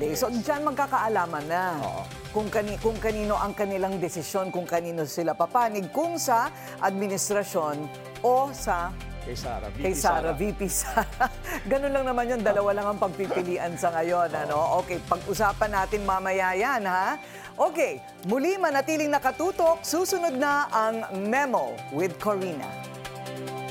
Okay, so dyan magkakaalaman na kung kanino ang kanilang desisyon, kung kanino sila papanig, kung sa administrasyon o sa Kay Sara, VP Sara. Ganun lang naman yun, dalawa lang ang pagpipilian sa ngayon. Ano? Okay, pag-usapan natin mamaya yan, ha? Okay, muli manatiling nakatutok, susunod na ang Memo with Corina.